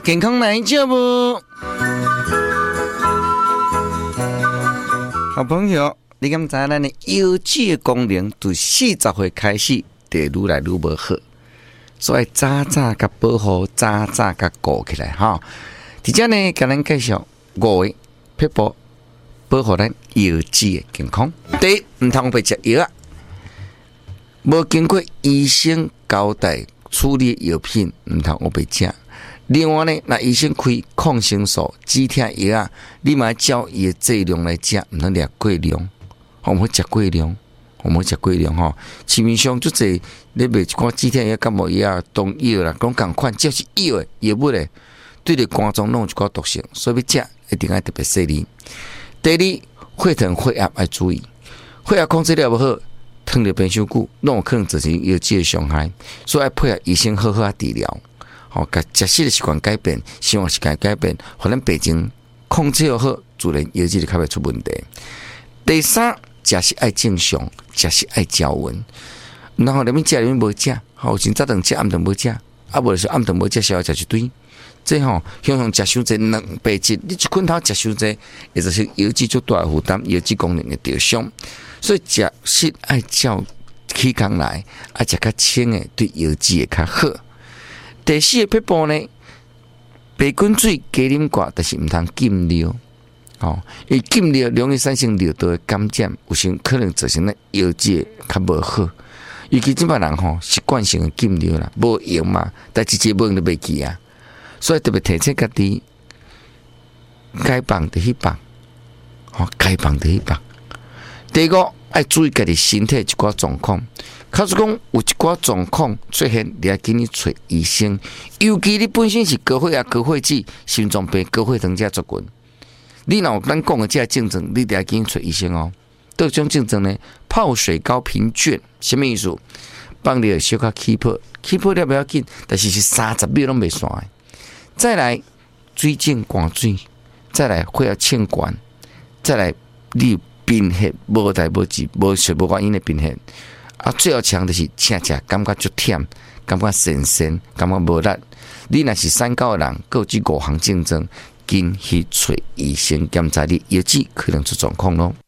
健康来照无？好朋友，你敢知咱的腰肌的功能从40岁开始就愈来愈无好，所以早早甲保护，早早甲顾起来哈。伫遮呢，甲咱介绍5个撇步保护咱腰肌的健康。第一，唔通白食药啊，无经过医生交代处理的药品，唔通白食。另外呢，那医生开抗生素、止痛药啊，你嘛照伊的剂量来食，唔通掠过量，唔好食过量，唔好食过量吼。市面上足侪你卖一寡止痛药、感冒药啊、中药啦，讲共款，只要是药的药物咧，对着肝脏拢有一寡毒性，所以要食一定要特别细腻。第二，血糖、血压要注意，血压控制了不好，糖尿病伤久，拢有可能造成腰肌的伤害，所以要配合医生好好啊治疗。甲食食的习惯改变，生活习惯改变，互咱病情控制好，自然腰肌就较袂出问题。第三，食食爱正常，食食爱照温。然后里面食里面无食，好先早顿食，暗顿无食，啊无就是暗顿无食，宵夜食一堆。这常常食伤济两白质，你一困头食伤济，也就是腰肌足大负担，腰肌功能会受伤。所以食食爱照起工来，啊食较清的，对腰肌会较好。第四个撇步呢，白滚水加啉寡，但是唔通禁尿。因为禁尿容易产生尿道的感染，有可能造成咱腰肌较无好。尤其这帮人习惯性的禁尿啦，无用嘛，但是一无用都袂记啊。所以特别提醒家己，该放就去放，该放就去放。第五，要注意家己身体一寡状况。假如讲有一寡状况出现，你要紧去找医生。尤其你本身是高血压、高血脂、心脏病、高血糖这族群，你若有咱讲的这症状，你得要紧去找医生哦。倒种症状呢，泡水高贫倦，什么意思？帮你小可起泡，起泡了不要紧，但是30秒拢袂散的。再来水肿寒水，再来血压欠管，再来你贫血无代无志、无水无原因的贫血。最后强就是请食感觉足忝，感觉神，感觉无力。你若是三高的人，各有这5项症状，紧去找医生检查你腰肌可能出状况咯。